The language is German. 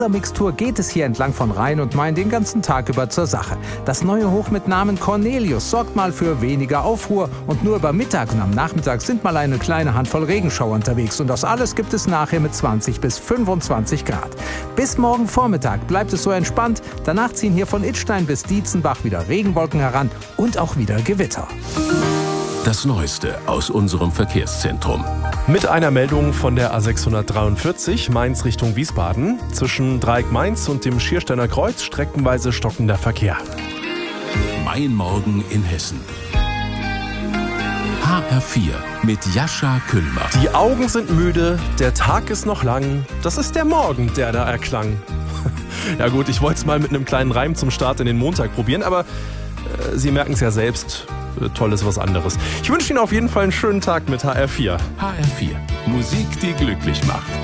Mixtur geht es hier entlang von Rhein und Main den ganzen Tag über zur Sache. Das neue Hoch mit Namen Cornelius sorgt mal für weniger Aufruhr und nur über Mittag und am Nachmittag sind mal eine kleine Handvoll Regenschauer unterwegs und das alles gibt es nachher mit 20 bis 25 Grad. Bis morgen Vormittag bleibt es so entspannt, danach ziehen hier von Idstein bis Dietzenbach wieder Regenwolken heran und auch wieder Gewitter. Das Neueste aus unserem Verkehrszentrum. Mit einer Meldung von der A643 Mainz Richtung Wiesbaden. Zwischen Dreieck Mainz und dem Schiersteiner Kreuz streckenweise stockender Verkehr. Mein Morgen in Hessen. HR4 mit Jascha Küllmer. Die Augen sind müde, der Tag ist noch lang. Das ist der Morgen, der da erklang. Ja gut, ich wollte es mal mit einem kleinen Reim zum Start in den Montag probieren, aber Sie merken es ja selbst. Toll ist was anderes. Ich wünsche Ihnen auf jeden Fall einen schönen Tag mit HR4. HR4. Musik, die glücklich macht.